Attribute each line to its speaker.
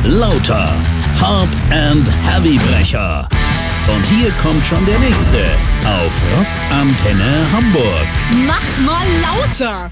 Speaker 1: Lauter. Hard and Heavybrecher. Und hier kommt schon der nächste auf Rock Antenne Hamburg.
Speaker 2: Mach mal lauter.